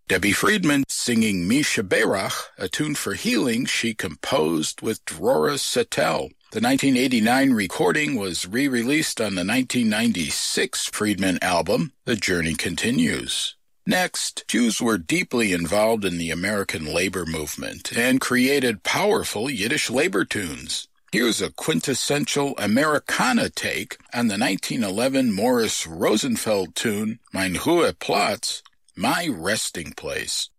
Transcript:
Debbie Friedman singing Misha Berach, a tune for healing she composed with Drora Settel. The 1989 recording was re-released on the 1996 Friedman album, The Journey Continues. Next, Jews were deeply involved in the American labor movement and created powerful Yiddish labor tunes. Here's a quintessential Americana take on the 1911 Morris Rosenfeld tune, Mein Ruheplatz, My Resting Place.